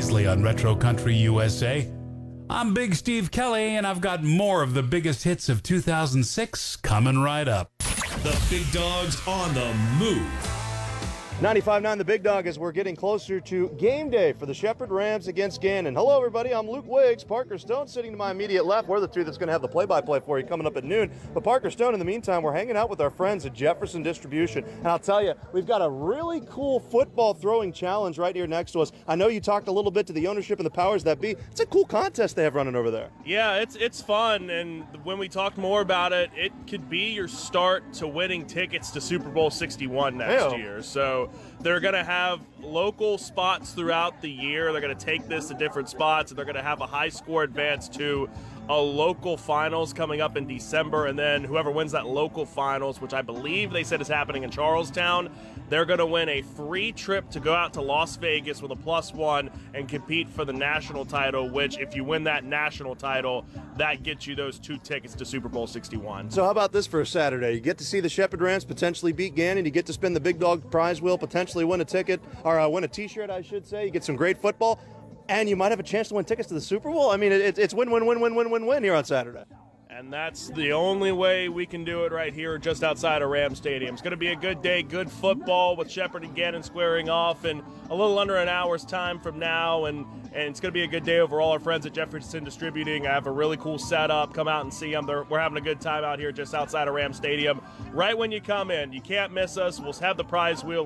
Previously on Retro Country USA, I'm Big Steve Kelly, and I've got more of the biggest hits of 2006 coming right up. The Big Dog's on the move. 95.9 The Big Dog as we're getting closer to game day for the Shepherd Rams against Gannon. Hello, everybody. I'm Luke Wiggs. Parker Stone sitting to my immediate left. We're the two that's going to have the play-by-play for you coming up at noon. But Parker Stone, in the meantime, we're hanging out with our friends at Jefferson Distribution. And I'll tell you, we've got a really cool football throwing challenge right here next to us. I know you talked a little bit to the ownership and the powers that be. It's a cool contest they have running over there. Yeah, it's fun. And when we talk more about it, it could be your start to winning tickets to Super Bowl 61 next year. So they're going to have local spots throughout the year. They're going to take this to different spots, and they're going to have a high score advance to a local finals coming up in December. And then whoever wins that local finals, which I believe they said is happening in Charlestown, they're going to win a free trip to go out to Las Vegas with a +1 and compete for the national title, which if you win that national title, that gets you those 2 tickets to Super Bowl 61. So how about this for a Saturday? You get to see the Shepherd Rams potentially beat Gannon. You get to spin the Big Dog prize wheel, potentially win a ticket, or win a T-shirt, I should say. You get some great football, and you might have a chance to win tickets to the Super Bowl. I mean, it's win-win-win-win-win-win-win here on Saturday. And that's the only way we can do it right here just outside of Ram Stadium. It's going to be a good day, good football with Shepherd and Gannon squaring off in a little under an hour's time from now. And it's going to be a good day over all our friends at Jefferson Distributing. I have a really cool setup. Come out and see them. We're having a good time out here just outside of Ram Stadium. Right when you come in, you can't miss us. We'll have the prize wheel